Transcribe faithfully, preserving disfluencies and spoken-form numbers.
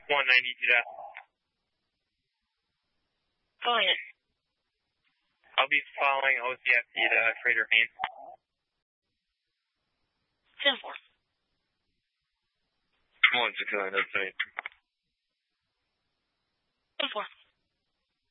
one ninety-two down. Calling it. I'll be following O C F T to Freighter Main. ten four. one six nine, that's me. ten four.